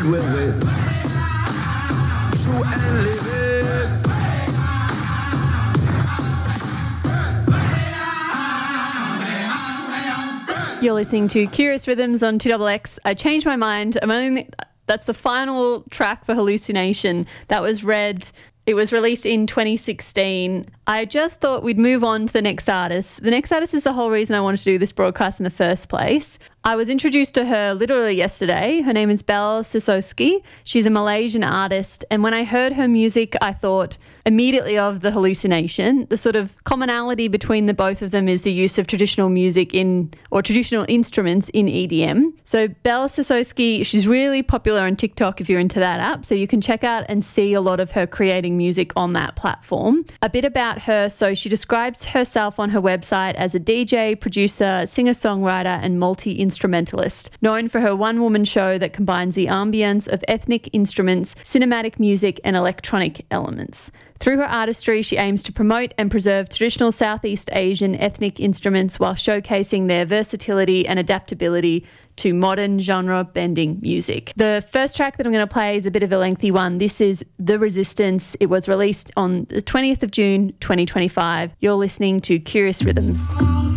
red velvet. True and living. You're listening to Curious Rhythms on 2XX. I changed my mind. That's the final track for Hallucination. That was Red. It was released in 2016. I just thought we'd move on to the next artist. The next artist is the whole reason I wanted to do this broadcast in the first place. I was introduced to her literally yesterday. Her name is Belle Sisowski. She's a Malaysian artist. And when I heard her music, I thought immediately of The Hallucination. The sort of commonality between the both of them is the use of traditional music or traditional instruments in EDM. So Belle Sisowski, she's really popular on TikTok if you're into that app. So you can check out and see a lot of her creating music on that platform. A bit about her. So she describes herself on her website as a DJ, producer, singer-songwriter and multi-instrumentalist, known for her one-woman show that combines the ambience of ethnic instruments, cinematic music and electronic elements. Through her artistry, she aims to promote and preserve traditional Southeast Asian ethnic instruments while showcasing their versatility and adaptability to modern genre-bending music. The first track that I'm going to play is a bit of a lengthy one. This is The Resistance. It was released on the 20th of June, 2025. You're listening to Curious Rhythms.